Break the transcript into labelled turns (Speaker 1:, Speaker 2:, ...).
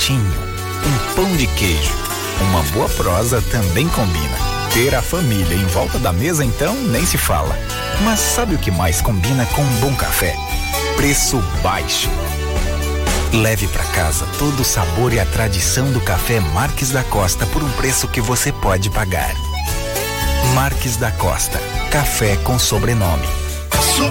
Speaker 1: quentinho, um pão de queijo, uma boa prosa também combina. Ter a família em volta da mesa então nem se fala. Mas sabe o que mais combina com um bom café? Preço baixo. Leve para casa todo o sabor e a tradição do café Marques da Costa por um preço que você pode pagar. Marques da Costa, café com sobrenome.